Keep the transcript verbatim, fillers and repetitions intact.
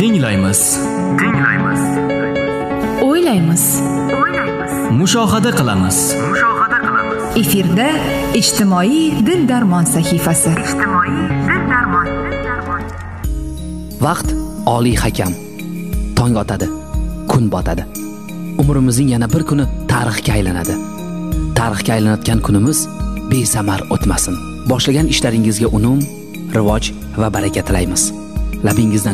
Tinglaymiz. Tinglaymiz. O'ylaymiz. O'ylaymiz. Mushohada qilamiz. Mushohada qilamiz. Efirda ijtimoiy dil darmon sahifasi. Ijtimoiy dil darmon. Dil darmon. Vaqt oliy hakam. Tong otadi, kun botadi. Umrimizning yana bir kuni tarixga aylanadi. Tarixga aylanayotgan kunimiz besamar o'tmasin. Boshlagan ishlaringizga unum, rivoj va baraka tilaymiz. Labingizdan